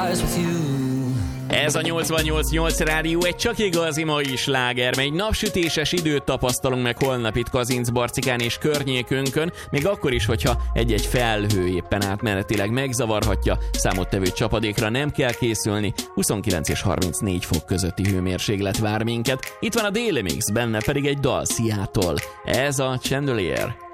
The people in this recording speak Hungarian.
stars with you. Ez a 88.8 Rádió egy csak igazi mai sláger, mely napsütéses időt tapasztalunk meg holnap itt Kazincbarcikán és környékünkön, még akkor is, hogyha egy-egy felhő éppen átmenetileg megzavarhatja, számottevő csapadékra nem kell készülni, 29 és 34 fok közötti hőmérséklet vár minket. Itt van a Daily Mix, benne pedig egy dal Seattle. Ez a Chandelier.